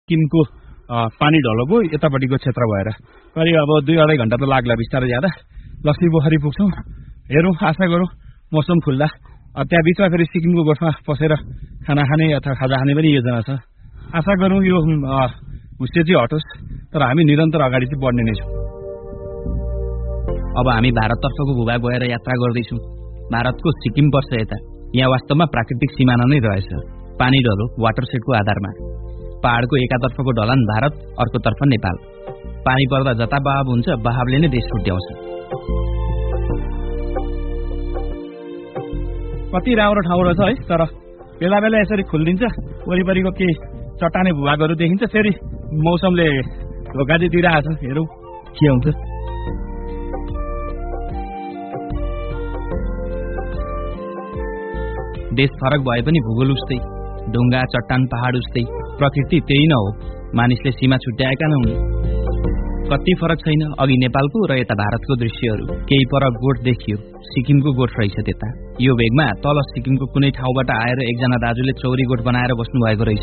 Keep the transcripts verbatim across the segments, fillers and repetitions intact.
सिक्किमको पानी ढलोको यतापट्टिको क्षेत्र भएर करिब अब दुई अढाई घण्टा त लाग्ला बिस्तारै जाँदा लक्ष्मी पोखरी पुग्छौँ। हेरौँ, आशा गरौँ मौसम खुल्ला त्यहाँ बिचमा फेरि सिक्किमको गोठमा पसेर खाना खाने अथवा खाजा खाने पनि योजना छ। आशा गरौँ यो हुस्से चाहिँ हटोस्, तर हामी निरन्तर अगाडि चाहिँ बढ्ने नै छौँ। अब हामी भारततर्फको भूभाग भएर यात्रा गर्दैछौँ। भारतको सिक्किम पर्छ यता। यहाँ वास्तवमा प्राकृतिक सिमाना नै रहेछ, पानी ढलो वाटरसेडको आधारमा। पहाडको एकातर्फको ढलान भारत, अर्कोतर्फ नेपाल। पानी पर्दा जता बहाव हुन्छ, बहावले नै देश छुट्याउँछ। कति राम्रो ठाउँ रहेछ है, तर बेला बेला यसरी खुलिदिन्छ, वरिपरिको केही चट्टाने भूभागहरू देखिन्छ, फेरि मौसमले धोका चाहिँ दिइरहेछ। हेरौँ के हुन्छ। देश फरक भए पनि भूगोल उस्तै, ढुङ्गा चट्टान पहाड उस्तै, प्रकृति त्यही न हो। मानिसले सीमा छुट्याएका नहुन्। कति फरक छैन अघि नेपालको र यता भारतको दृश्यहरू। केही पर गोठ देखियो, सिक्किमको गोठ रहेछ त्यता। यो भेगमा तल सिक्किमको कुनै ठाउँबाट आएर एकजना दाजुले चौरी गोठ बनाएर बस्नु भएको रहेछ।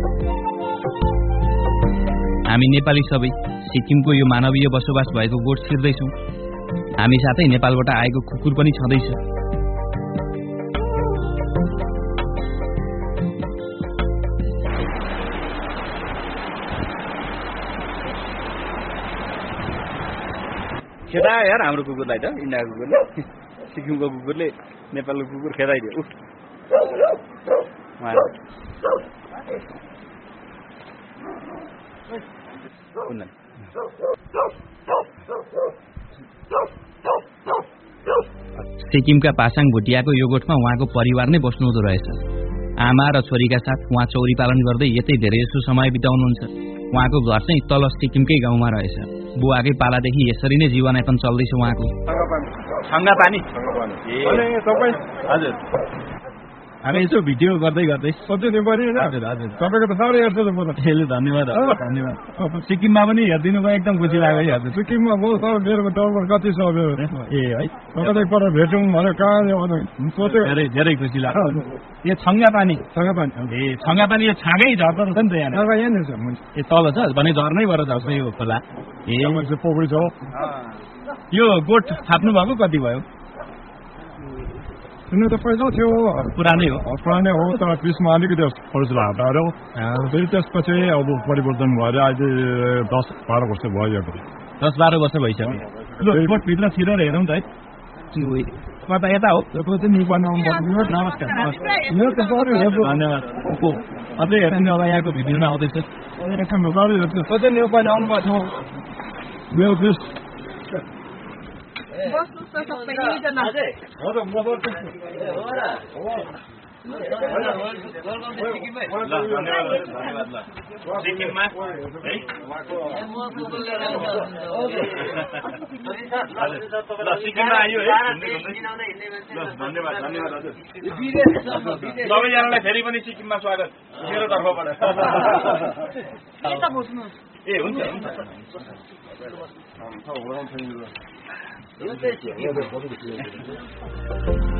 हामी नेपाली सबै सिक्किमको यो मानवीय बसोबास भएको गोठ छिर्दैछौँ। हामी साथै नेपालबाट आएको कुकुर पनि छँदैछ। खेदा यार हाम्रो कुकुरलाई त, इन्डियाको कुकुरले सिक्किमको कुकुरले नेपालको कुकुर खेदाइदियो। सिक्किमका पासाङ भुटियाको यो गोठमा उहाँको परिवार नै बस्नुहुँदो रहेछ। आमा र छोरीका साथ उहाँ चौरी पालन गर्दै यतै धेरै जसो समय बिताउनुहुन्छ। उहाँको घर चाहिँ तल सिक्किमकै गाउँमा रहेछ। बुवाकै पालादेखि यसरी नै जीवनयापन चल्दैछ उहाँको। छङ्गा पानी हजुर, हामी यसो भिडियो गर्दै गर्दै सोच्नु पर्यो। हजुर हजुर, तपाईँको त साह्रै हेर्छ त म त। धन्यवाद धन्यवाद। सिक्किममा पनि हेरिदिनु भयो, एकदम खुसी लाग्यो है। हजुर सिक्किममा म सर मेरो डर कति छ मेरो ए है, कतै पर भेटौँ भने कहाँ सोच्यो। धेरै धेरै खुसी लाग्यो। यो छङ्गा पानी छङ्गा पानी ए छङ्गा पानी यो छाँगै झर्दो रहेछ नि त यहाँ। यहाँनिर छ ए तल छ भने झर्नै भएर झर्छ यो खोला। ए पोखरी छ। यो गोठ थाप्नु भएको कति भयो? सुन्नु त पहिला थियो, पुरानै हो पुरानै हो, तर पिसमा अलिकति फर्जुला हटाएर फेरि त्यसपछि अब परिवर्तन भएर अहिले दस बाह्र वर्ष भयो। दस बाह्र वर्ष भइसक्यो। गोठभित्र छिरेर हेरौँ त है। कता यता हो? नमस्कार धन्यवाद। अझै हेर्नु अब यहाँको भिडियोमा आउँदैछ। नेपाली आउनु भएको थियो। सबैजनालाई फेरि पनि सिक्किममा स्वागत मेरो तर्फबाट। ए हुन्छ हुन्छ।